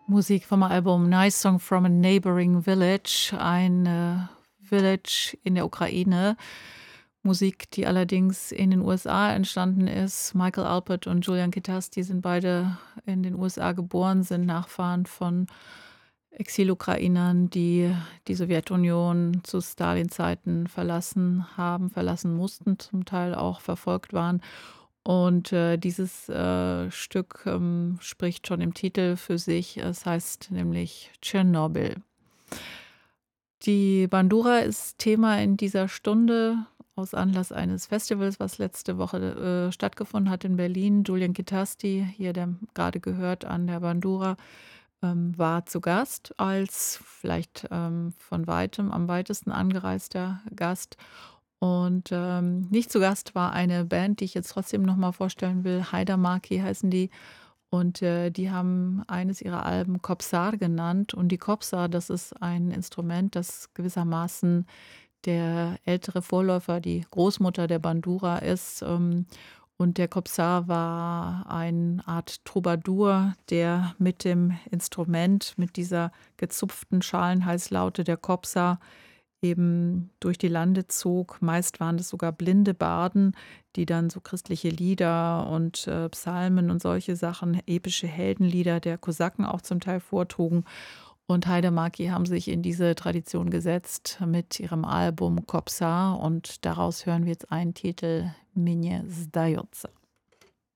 Musik vom Album „Nice Song from a Neighboring Village", ein, Village in der Ukraine. Musik, die allerdings in den USA entstanden ist. Michael Alpert und Julian Kitaski sind beide in den USA geboren, sind Nachfahren von Exilukrainern, die die Sowjetunion zu Stalin-Zeiten verlassen mussten, zum Teil auch verfolgt waren. Und, dieses, Stück, spricht schon im Titel für sich. Es heißt nämlich „Tschernobyl". Die Bandura ist Thema in dieser Stunde aus Anlass eines Festivals, was letzte Woche, stattgefunden hat in Berlin. Julian Kitaski, hier der gerade gehört an der Bandura, war zu Gast als vielleicht, von weitem am weitesten angereister Gast. Und, nicht zu Gast war eine Band, die ich jetzt trotzdem noch mal vorstellen will. Haidamaki heißen die. Und, die haben eines ihrer Alben Kobzar genannt. Und die Kobzar, das ist ein Instrument, das gewissermaßen der ältere Vorläufer, die Großmutter der Bandura ist. Und der Kobzar war eine Art Troubadour, der mit dem Instrument, mit dieser gezupften Schalenhalslaute der Kobzar eben durch die Lande zog. Meist waren es sogar blinde Barden, die dann so christliche Lieder und, Psalmen und solche Sachen, epische Heldenlieder der Kosaken auch zum Teil vortrugen. Und Haidamaki haben sich in diese Tradition gesetzt mit ihrem Album Kobzar und daraus hören wir jetzt einen Titel: „Mnie zdaёtся".